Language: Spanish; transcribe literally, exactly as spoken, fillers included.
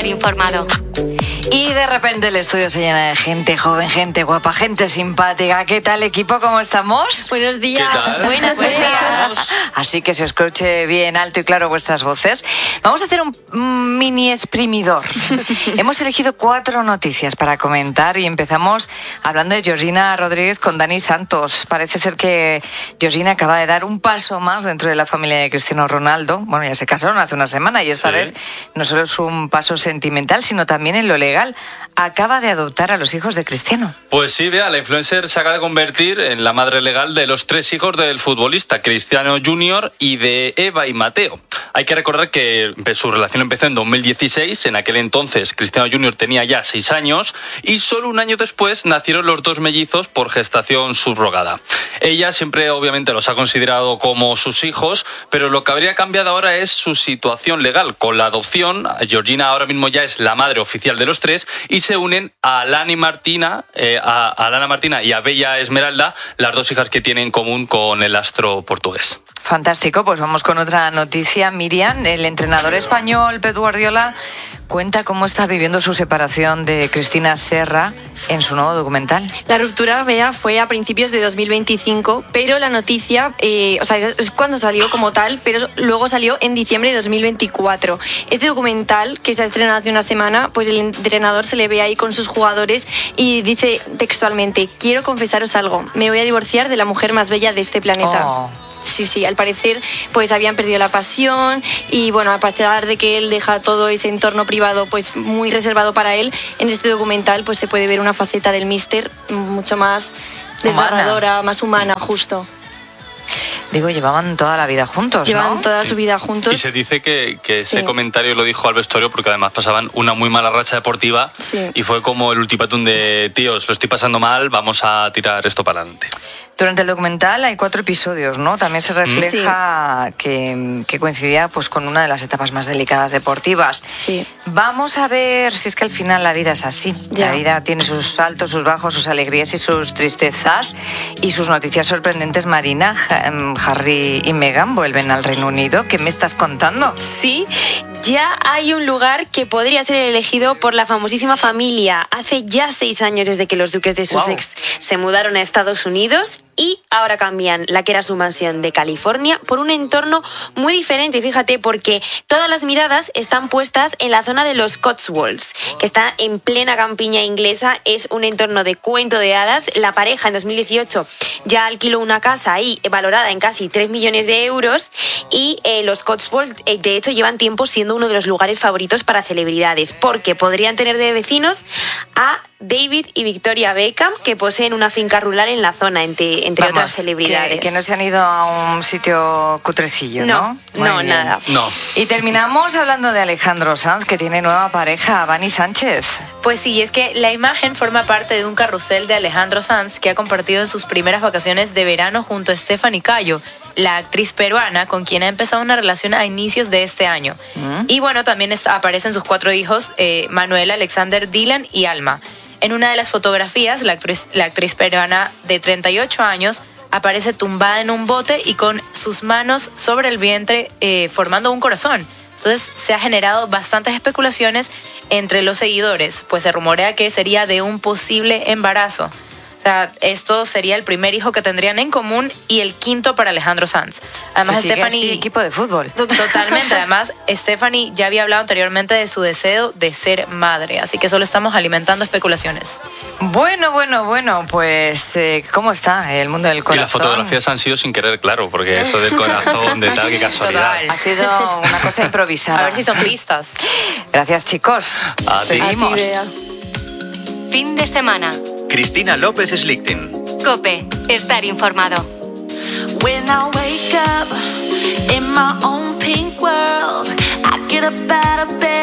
estar informado. Y de repente el estudio se llena de gente joven, gente guapa, gente simpática. ¿Qué tal, equipo? ¿Cómo estamos? Buenos días. ¿Qué tal? Buenas, buenos días. Así que se escuche bien alto y claro vuestras voces. Vamos a hacer un, un mini exprimidor. Hemos elegido cuatro noticias para comentar y empezamos hablando de Georgina Rodríguez con Dani Santos. Parece ser que Georgina acaba de dar un paso más dentro de la familia de Cristiano Ronaldo. Bueno, ya se casaron hace una semana y esta Sí. vez no solo es un paso sentimental, sino también en lo legal. Acaba de adoptar a los hijos de Cristiano. Pues sí, vea, la influencer se acaba de convertir en la madre legal de los tres hijos del futbolista, Cristiano junior y de Eva y Mateo. Hay que recordar que su relación empezó en dos mil dieciséis, en aquel entonces Cristiano junior tenía ya seis años y solo un año después nacieron los dos mellizos por gestación subrogada. Ella siempre obviamente los ha considerado como sus hijos, pero lo que habría cambiado ahora es su situación legal. Con la adopción, Georgina ahora mismo ya es la madre oficial de los tres y se unen a Alana Martina, eh, a, a Alana Martina y a Bella Esmeralda, las dos hijas que tiene en común con el astro portugués. Fantástico, pues vamos con otra noticia. Miriam, el entrenador español Pep Guardiola cuenta cómo está viviendo su separación de Cristina Serra en su nuevo documental. La ruptura, Bea, fue a principios de dos mil veinticinco, pero la noticia, eh, o sea, es, es cuando salió como tal, pero luego salió en diciembre de dos mil veinticuatro. Este documental, que se ha estrenado hace una semana, pues el entrenador se le ve ahí con sus jugadores y dice textualmente: quiero confesaros algo, me voy a divorciar de la mujer más bella de este planeta. Oh. Sí, sí, al parecer pues habían perdido la pasión y bueno, a pesar de que él deja todo ese entorno privado pues muy reservado para él, en este documental pues se puede ver una faceta del míster mucho más desgarradora, más humana, justo. Digo, llevaban toda la vida juntos, Llevan ¿no? toda Sí. su vida juntos. Y se dice que, que Sí. ese comentario lo dijo al vestuario porque además pasaban una muy mala racha deportiva Sí. y fue como el ultimátum de tíos, lo estoy pasando mal, vamos a tirar esto para adelante. Durante el documental hay cuatro episodios, ¿no? También se refleja que, que coincidía pues, con una de las etapas más delicadas deportivas. Sí. Vamos a ver si es que al final la vida es así. Ya. La vida tiene sus altos, sus bajos, sus alegrías y sus tristezas y sus noticias sorprendentes. Marina, Harry y Meghan vuelven al Reino Unido. ¿Qué me estás contando? Sí, ya hay un lugar que podría ser elegido por la famosísima familia. Hace ya seis años desde que los duques de Sussex wow. se mudaron a Estados Unidos y ahora cambian la que era su mansión de California por un entorno muy diferente, fíjate, porque todas las miradas están puestas en la zona de los Cotswolds, que está en plena campiña inglesa, es un entorno de cuento de hadas. La pareja en dos mil dieciocho ya alquiló una casa ahí valorada en casi tres millones de euros y eh, los Cotswolds eh, de hecho llevan tiempo siendo uno de los lugares favoritos para celebridades, porque podrían tener de vecinos a David y Victoria Beckham, que poseen una finca rural en la zona, entre, entre Vamos, otras celebridades. Que, que no se han ido a un sitio cutrecillo, ¿no? No, no, Muy nada. bien. No. Y terminamos hablando de Alejandro Sanz, que tiene nueva pareja, Vani Sánchez. Pues sí, es que la imagen forma parte de un carrusel de Alejandro Sanz que ha compartido en sus primeras vacaciones de verano junto a Stephanie Cayo, la actriz peruana con quien ha empezado una relación a inicios de este año. Mm. Y bueno, también está, aparecen sus cuatro hijos, eh, Manuel, Alexander, Dylan y Alma. En una de las fotografías, la actriz, la actriz peruana de treinta y ocho años aparece tumbada en un bote y con sus manos sobre el vientre eh, formando un corazón. Entonces se ha generado bastantes especulaciones entre los seguidores, pues se rumorea que sería de un posible embarazo. O sea, esto sería el primer hijo que tendrían en común y el quinto para Alejandro Sanz. Además, Se Stephanie... sigue así, equipo de fútbol. Totalmente. Además, Stephanie ya había hablado anteriormente de su deseo de ser madre. Así que solo estamos alimentando especulaciones. Bueno, bueno, bueno, pues eh, ¿cómo está el mundo del corazón? Y las fotografías han sido sin querer, claro, porque eso del corazón, de tal, qué casualidad. Total. Ha sido una cosa improvisada. A ver si son pistas. Gracias, chicos. A ti. Seguimos. A ti, Bea. Fin de semana. Cristina López Slichting. COPE. Estar informado. When I wake up in my own pink world, I get up out of bed.